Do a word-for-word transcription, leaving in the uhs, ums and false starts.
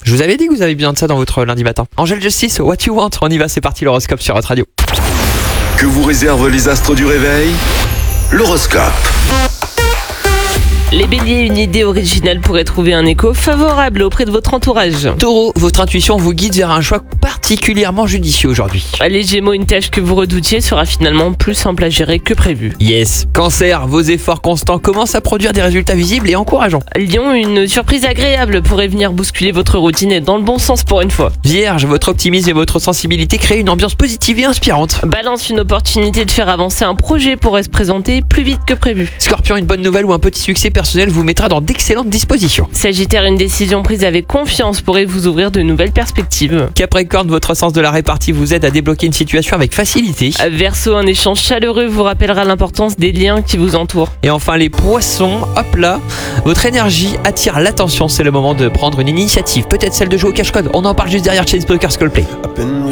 Je vous avais dit que vous avez besoin de ça dans votre lundi matin. Angel Justice, What You Want, on y va, c'est parti l'horoscope sur votre radio. Que vous réservent les astres du réveil? L'horoscope. Les béliers, une idée originale pourrait trouver un écho favorable auprès de votre entourage. Taureau, votre intuition vous guide vers un choix particulièrement judicieux aujourd'hui. Les gémeaux, une tâche que vous redoutiez sera finalement plus simple à gérer que prévu. Yes. Cancer, vos efforts constants commencent à produire des résultats visibles et encourageants. Lion, une surprise agréable pourrait venir bousculer votre routine et dans le bon sens pour une fois. Vierge, votre optimisme et votre sensibilité créent une ambiance positive et inspirante. Balance, une opportunité de faire avancer un projet pourrait se présenter plus vite que prévu. Scorpion, une bonne nouvelle ou un petit succès personnel vous mettra dans d'excellentes dispositions. Sagittaire, une décision prise avec confiance pourrait vous ouvrir de nouvelles perspectives. Capricorne, votre sens de la répartie vous aide à débloquer une situation avec facilité. Verseau, un échange chaleureux vous rappellera l'importance des liens qui vous entourent. Et enfin les poissons, hop là, votre énergie attire l'attention, c'est le moment de prendre une initiative, peut-être celle de jouer au cache-code. On en parle juste derrière Chainsmokers Coldplay.